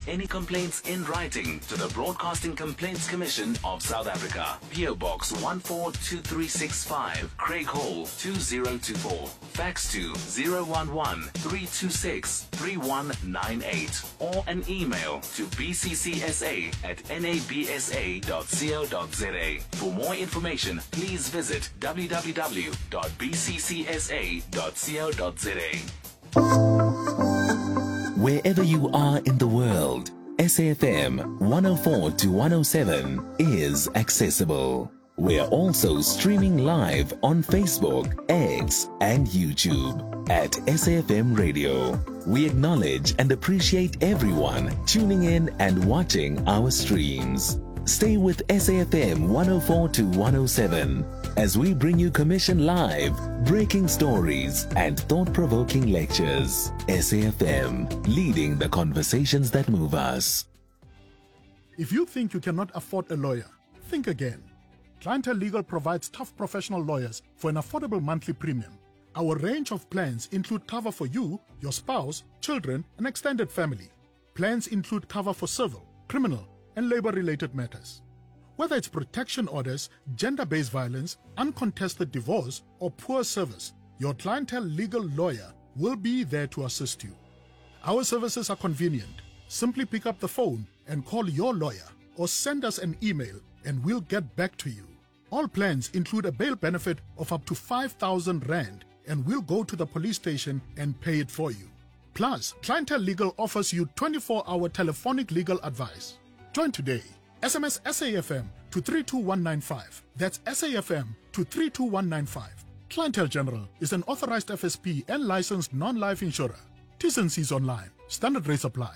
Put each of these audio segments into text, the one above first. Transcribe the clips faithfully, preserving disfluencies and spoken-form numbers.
any complaints in writing to the Broadcasting Complaints Commission of South Africa. P O Box one four two three six five, Craig Hall two zero two four. Fax to zero one one three two six three one nine eight or an email to b c c s a at n a b s a dot co dot z a. For more information, please visit w w w dot b c c s a dot co dot z a. Wherever you are in the world, S A F M one oh four to one oh seven is accessible. We're also streaming live on Facebook, X, and YouTube at S A F M Radio. We acknowledge and appreciate everyone tuning in and watching our streams. Stay with S A F M one oh four to one oh seven as we bring you Commission Live, breaking stories, and thought-provoking lectures. S A F M, leading the conversations that move us. If you think you cannot afford a lawyer, think again. Clientele Legal provides tough professional lawyers for an affordable monthly premium. Our range of plans include cover for you, your spouse, children, and extended family. Plans include cover for civil, criminal, and labor-related matters. Whether it's protection orders, gender-based violence, uncontested divorce, or poor service, your Clientele Legal lawyer will be there to assist you. Our services are convenient. Simply pick up the phone and call your lawyer or send us an email and we'll get back to you. All plans include a bail benefit of up to five thousand rand and we'll go to the police station and pay it for you. Plus, Clientele Legal offers you twenty-four hour telephonic legal advice. Join today. S M S S A F M to three two one nine five. That's S A F M to three two one nine five. Clientele General is an authorized F S P and licensed non-life insurer. T's and C's online. Standard rates apply.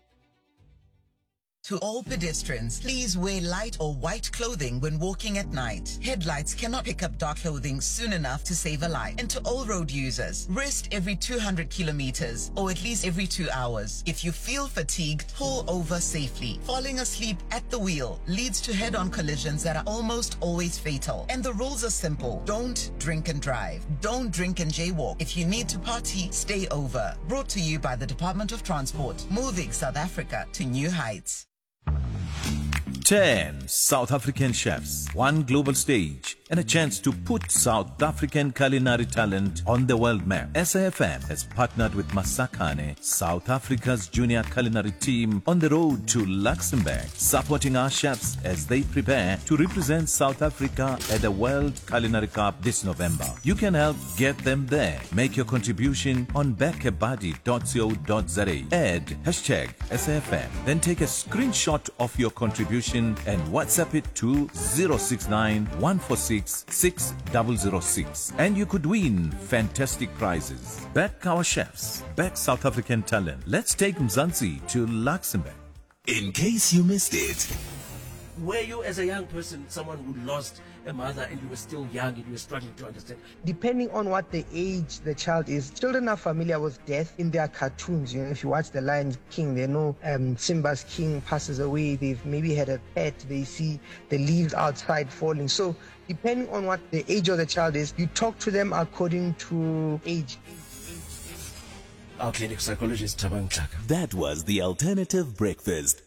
To all pedestrians, please wear light or white clothing when walking at night. Headlights cannot pick up dark clothing soon enough to save a life. And to all road users, rest every two hundred kilometers or at least every two hours. If you feel fatigued, pull over safely. Falling asleep at the wheel leads to head-on collisions that are almost always fatal. And the rules are simple. Don't drink and drive. Don't drink and jaywalk. If you need to party, stay over. Brought to you by the Department of Transport, moving South Africa to new heights. ten South African chefs, one global stage, and a chance to put South African culinary talent on the world map. S A F M has partnered with Masakane, South Africa's junior culinary team, on the road to Luxembourg, supporting our chefs as they prepare to represent South Africa at the World Culinary Cup this November. You can help get them there. Make your contribution on bekebadi dot co dot za. Add hashtag S A F M. Then take a screenshot of your contribution and WhatsApp it to zero six nine one four six six zero zero six. And you could win fantastic prizes. Back our chefs. Back South African talent. Let's take Mzansi to Luxembourg. In case you missed it. Were you, as a young person, someone who lost a mother and you were still young and you were struggling to understand? Depending on what the age the child is, children are familiar with death in their cartoons. You know, if you watch The Lion King, they know um, Simba's king passes away. They've maybe had a pet. They see the leaves outside falling. So depending on what the age of the child is, you talk to them according to age. Our clinic psychologist, Tabang Chaka. That was the Alternative Breakfast